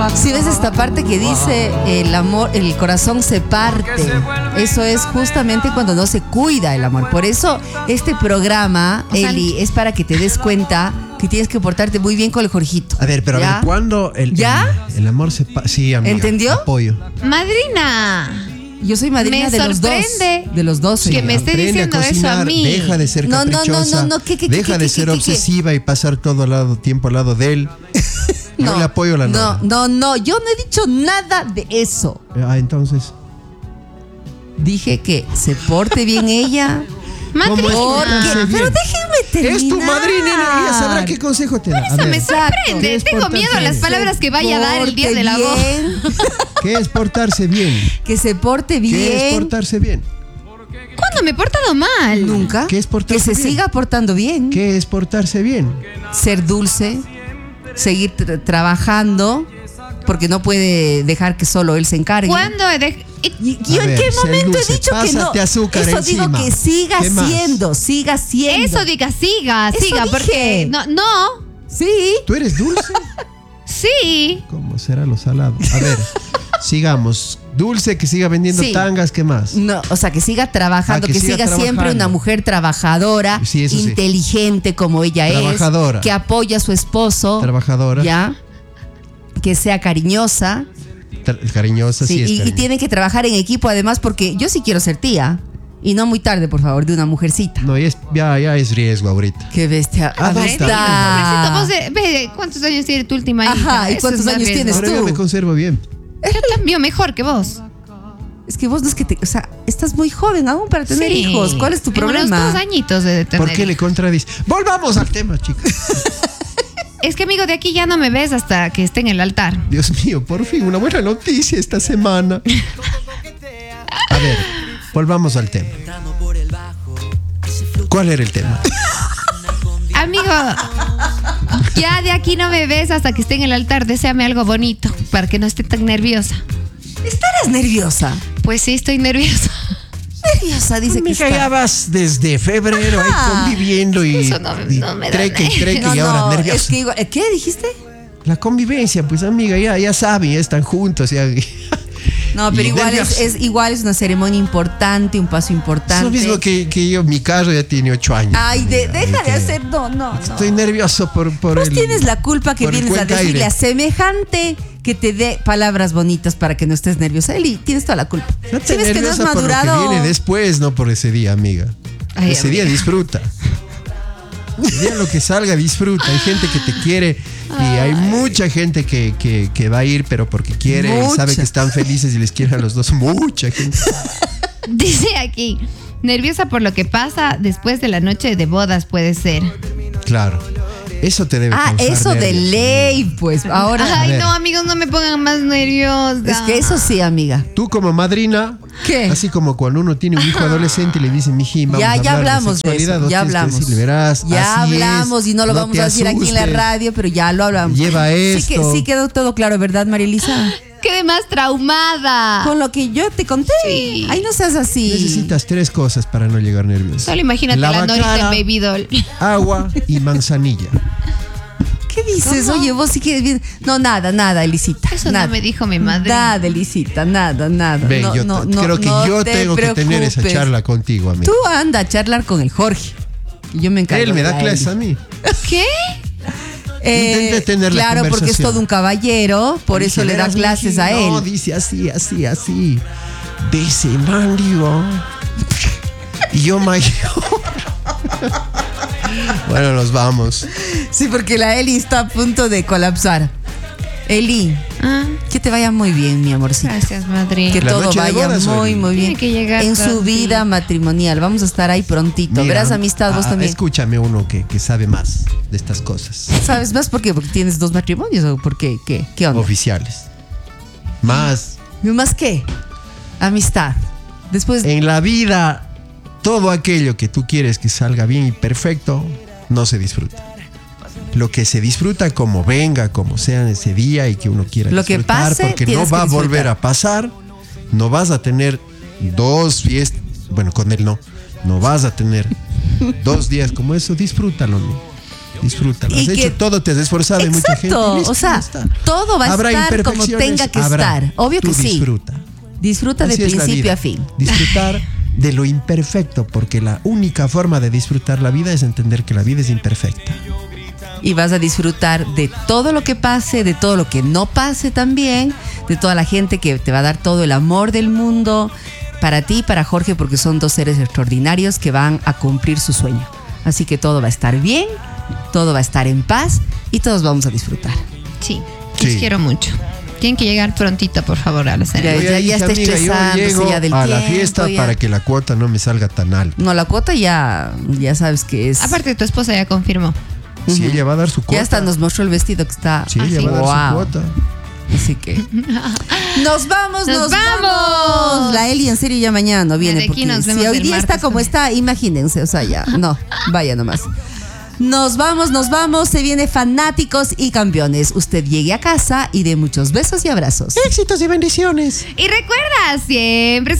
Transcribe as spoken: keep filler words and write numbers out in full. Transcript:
Si ves esta parte que dice el amor, el corazón se parte, eso es justamente cuando no se cuida el amor. Por eso este programa, o sea, Eli, es para que te des cuenta que tienes que portarte muy bien con el Jorgito. A ver, pero ¿Ya? a ver, ¿cuándo el, ¿Ya? el, el amor se parte? Sí, amiga. ¿Entendió? Apoyo. Madrina. Yo soy madrina me de los dos. De los dos. Que me esté Aprende diciendo a cocinar, eso a mí. Deja de ser No, no, caprichosa. no, no, no, ¿qué, qué, deja qué, de qué, ser qué, qué, obsesiva y pasar todo el lado, tiempo al lado de él. No, yo le apoyo a la no, novia. no, no, yo no he dicho nada de eso. Ah, entonces. Dije que se porte bien ella. ¿Cómo es portarse Porque, bien? pero déjenme terminar. Es tu madrina y ella sabrá qué consejo te da. A Eso ver, me ¿qué sorprende. es Tengo portarse miedo a las bien? palabras que vaya a dar el día de la voz. Bien, es portarse bien? que se porte bien. ¿Qué es portarse bien? ¿Cuándo me he portado mal? Nunca. ¿Qué es portarse Que se bien? siga portando bien. ¿Qué es portarse bien? Ser dulce, seguir tra- trabajando, porque no puede dejar que solo él se encargue. ¿Cuándo he dej- ¿Y yo A en ver, qué ser momento dulce, he dicho que no? pásate azúcar Eso encima. digo que siga ¿Qué más? siendo, siga siendo. Eso diga, siga, Eso siga, dije. porque no, no, Sí. ¿Tú eres dulce? sí. ¿Cómo será lo salado? A ver, sigamos. Dulce, que siga vendiendo Sí. tangas, ¿qué más? No, o sea, que siga trabajando, Ah, que que, siga siga, siempre trabajando. una mujer trabajadora, Sí, eso sí. inteligente como ella Trabajadora. es, que apoya a su esposo, Trabajadora. ya, que sea cariñosa, Tra- cariñosa, sí, sí, es y, y cariñosa. tienen que trabajar en equipo además, porque yo sí quiero ser tía y no muy tarde, por favor, de una mujercita. No, ya es, ya, ya es riesgo ahorita. Qué bestia. Ah, Ahí ¿dónde Pobrecito, está. vos de- ve, ¿cuántos años tiene tu última hija? Ajá, ¿y Eso cuántos es más años riesgo. tienes Pero yo tú? me conservo bien. Yo también mejor que vos. Es que vos no es que te, o sea, estás muy joven aún para tener Sí. hijos. ¿Cuál es tu En unos problema? dos añitos de tener. ¿Por qué le contradices? Volvamos al tema, chicos. Es que, amigo, de aquí ya no me ves hasta que esté en el altar. Dios mío, por fin, una buena noticia esta semana. A ver, volvamos al tema. ¿Cuál era el tema? Amigo, ya de aquí no me ves hasta que esté en el altar. Deséame algo bonito para que no esté tan nerviosa. ¿Estarás nerviosa? Pues sí, estoy nerviosa. Nerviosa, dice que Mija, está. ya vas desde febrero ahí Ah, conviviendo y, eso no- y no me da treque y nervios. treque No, y no, ahora nervioso. es que igual- ¿qué dijiste? La convivencia, pues amiga, ya, ya saben, ya están juntos. Ya. No, pero Y igual es, nerviosa. es igual es una ceremonia importante, un paso Es importante. lo mismo que, que yo, mi carro ya tiene ocho años. Ay, de- Amiga, deja de que hacer, no, no, no. Estoy nervioso por, por Vos el... tienes la culpa que por el vienes a Cuenca decirle Aire. a semejante que te dé palabras bonitas para que no estés nerviosa. Eli, tienes toda la culpa. No Si te ves que no has nerviosa por lo que madurado. viene después, no por ese día, amiga. Ay, ese día amiga. disfruta. El día lo que salga, disfruta. Hay gente que te quiere y hay mucha gente que, que, que va a ir, pero porque quiere y Mucha. sabe que están felices y les quiere a los dos. Mucha gente. Dice aquí, nerviosa por lo que pasa después de la noche de bodas puede ser. Claro. Eso te debe Ah, causar eso de nervios. ley, pues. Ahora. Ay, ver. no, amigos, no me pongan más nerviosa. Es que eso sí, amiga. Tú como madrina, ¿Qué? así como cuando uno tiene un hijo adolescente y le dicen, mijín, vamos Ya, a ya hablar hablamos de de sexualidad, eso, vos ya tienes que hablamos. decirle, verás, Ya así hablamos es, y no lo vamos te a decir aquí en la asustes. radio, pero ya lo hablamos. Lleva Sí, que, esto. sí quedó todo claro, ¿verdad, María Elisa? Quedé más traumada. Con lo que yo te conté. Sí. Ay, no seas así. Necesitas tres cosas para no llegar nervioso. Solo imagínate la Lavacara, Norita en Baby Doll. agua y manzanilla. ¿Qué dices? ¿Cómo? Oye, vos sí que bien. No, nada, nada, Elisita. Eso nada. no me dijo mi madre. Nada, Elisita, nada, nada. Ven, no, yo no, te- no, creo que no yo te tengo que tener esa preocupes. charla contigo, amigo. Tú anda a charlar con el Jorge. Y yo me encargo. Él me de da la clases a Eli. mí. ¿Qué? Eh, Intenté tener la claro, porque es conversación. todo un caballero, por eso Dije, le da verás, clases miji, a él. No, dice así, así, así. De ese man, digo. Y yo mayor. Bueno, nos vamos. Sí, porque la Eli está a punto de colapsar. Eli, Ah, que te vaya muy bien, mi amorcito. gracias, madre. Que ¿La todo noche de vaya bodas o muy, el- muy bien. Tiene que llegar en su tarde. vida matrimonial. Vamos a estar ahí prontito. Mira, Verás, amistad, vos ah, también. Escúchame uno que, que sabe más de estas cosas. ¿Sabes más por qué? ¿Porque tienes dos matrimonios o por qué? ¿Qué, qué onda? Oficiales. Más. ¿Más qué? Amistad. Después. En la vida, todo aquello que tú quieres que salga bien y perfecto, no se disfruta. Lo que se disfruta como venga, como sea en ese día y que uno quiera Lo que disfrutar, pase, porque no tienes va que a volver disfrutar. a pasar, no vas a tener dos fiestas, bueno, con él no, no vas a tener dos días como eso, disfrútalo, ¿no? disfrútalo. Has Y que- hecho todo, te has esforzado y mucha gente. Exacto, y listo, o sea, ya está. todo va a Habrá estar como imperfecciones, tenga que habrá. estar. Obvio Tú que sí. Disfruta. Disfruta de Así es la principio vida. a fin. Disfrutar de lo imperfecto, porque la única forma de disfrutar la vida es entender que la vida es imperfecta. Y vas a disfrutar de todo lo que pase, de todo lo que no pase también, de toda la gente que te va a dar todo el amor del mundo para ti y para Jorge, porque son dos seres extraordinarios que van a cumplir su sueño. Así que todo va a estar bien, todo va a estar en paz y todos vamos a disfrutar. Sí, Sí. los quiero mucho. Tienen que llegar prontito, por favor, a la cena. Ya, Oye, ya, ya está amiga, yo estresándose llego ya del a la tiempo, fiesta ya. para que la cuota no me salga tan alta. No, la cuota ya, ya sabes que es. Aparte, tu esposa ya confirmó. Si Ujú. ella va a dar su cuota. Ya hasta nos mostró el vestido que está. Si ella Ah, va a dar Wow. su cuota. Así que. Nos vamos, nos, ¡Nos vamos. vamos! La Eli en serio ya mañana no viene. De aquí Porque nos vemos si hoy el día está martes como también. está, imagínense, o sea, ya. No, vaya nomás. Nos vamos, nos vamos. Se viene Fanáticos y Campeones. Usted llegue a casa y de muchos besos y abrazos. Éxitos y bendiciones. Y recuerda, siempre